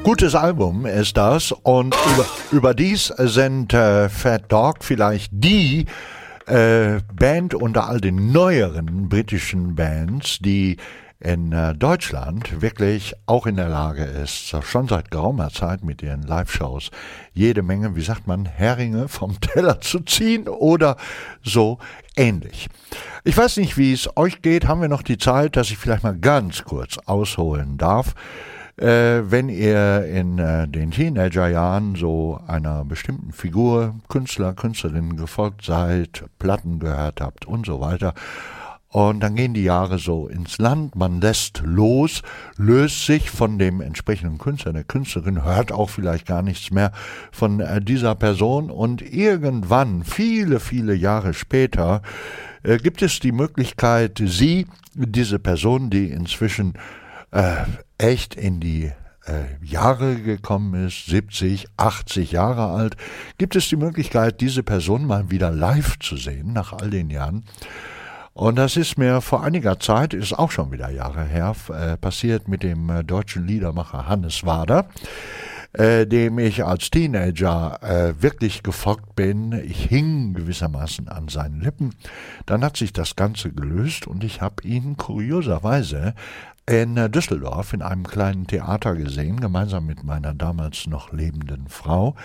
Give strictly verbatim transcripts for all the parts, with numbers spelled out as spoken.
Gutes Album ist das und über, überdies sind äh, Fat Dog vielleicht die äh, Band unter all den neueren britischen Bands, die in äh, Deutschland wirklich auch in der Lage ist, schon seit geraumer Zeit mit ihren Live-Shows jede Menge, wie sagt man, Heringe vom Teller zu ziehen oder so ähnlich. Ich weiß nicht, wie es euch geht. Haben wir noch die Zeit, dass ich vielleicht mal ganz kurz ausholen darf? Äh, wenn ihr in äh, den Teenagerjahren so einer bestimmten Figur, Künstler, Künstlerin gefolgt seid, Platten gehört habt und so weiter, und dann gehen die Jahre so ins Land, man lässt los, löst sich von dem entsprechenden Künstler, der Künstlerin, hört auch vielleicht gar nichts mehr von äh, dieser Person und irgendwann, viele, viele Jahre später, äh, gibt es die Möglichkeit, sie, diese Person, die inzwischen äh, echt in die äh, Jahre gekommen ist, siebzig, achtzig Jahre alt, gibt es die Möglichkeit, diese Person mal wieder live zu sehen, nach all den Jahren. Und das ist mir vor einiger Zeit, ist auch schon wieder Jahre her, äh, passiert mit dem äh, deutschen Liedermacher Hannes Wader, äh, dem ich als Teenager äh, wirklich gefolgt bin. Ich hing gewissermaßen an seinen Lippen. Dann hat sich das Ganze gelöst und ich habe ihn kurioserweise in äh, Düsseldorf in einem kleinen Theater gesehen, gemeinsam mit meiner damals noch lebenden Frau,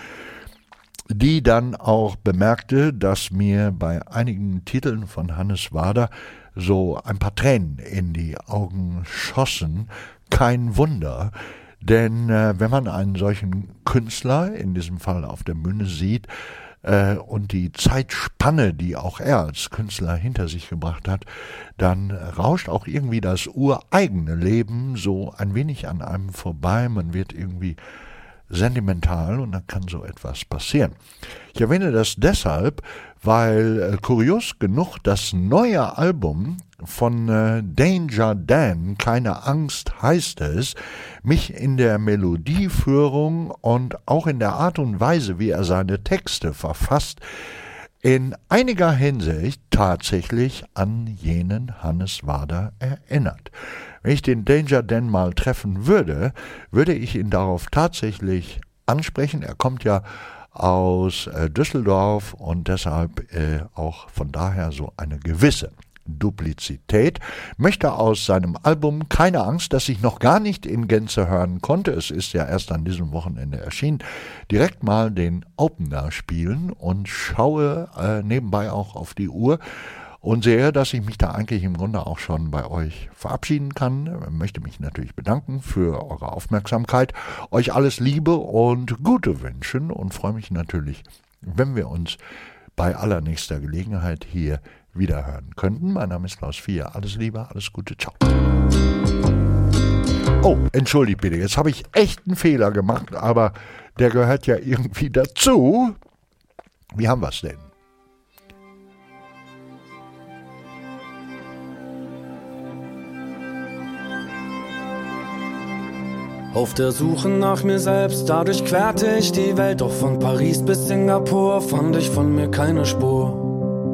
die dann auch bemerkte, dass mir bei einigen Titeln von Hannes Wader so ein paar Tränen in die Augen schossen. Kein Wunder, denn äh, wenn man einen solchen Künstler, in diesem Fall auf der Bühne, sieht äh, und die Zeitspanne, die auch er als Künstler hinter sich gebracht hat, dann rauscht auch irgendwie das ureigene Leben so ein wenig an einem vorbei. Man wird irgendwie sentimental und dann kann so etwas passieren. Ich erwähne das deshalb, weil äh, kurios genug das neue Album von äh, Danger Dan, Keine Angst heißt es, mich in der Melodieführung und auch in der Art und Weise, wie er seine Texte verfasst, in einiger Hinsicht tatsächlich an jenen Hannes Wader erinnert. Wenn ich den Danger Dan mal treffen würde, würde ich ihn darauf tatsächlich ansprechen. Er kommt ja aus äh, Düsseldorf und deshalb äh, auch von daher so eine gewisse Duplizität, möchte aus seinem Album Keine Angst, das ich noch gar nicht in Gänze hören konnte, es ist ja erst an diesem Wochenende erschienen, direkt mal den Opener spielen und schaue äh, nebenbei auch auf die Uhr und sehe, dass ich mich da eigentlich im Grunde auch schon bei euch verabschieden kann. Ich möchte mich natürlich bedanken für eure Aufmerksamkeit, euch alles Liebe und Gute wünschen und freue mich natürlich, wenn wir uns bei allernächster Gelegenheit hier wiederhören könnten. Mein Name ist Klaus Vier. Alles Liebe, alles Gute, ciao. Oh, entschuldigt bitte, jetzt habe ich echt einen Fehler gemacht, aber der gehört ja irgendwie dazu. Wie haben wir es denn? Auf der Suche nach mir selbst, dadurch querte ich die Welt, doch von Paris bis Singapur fand ich von mir keine Spur.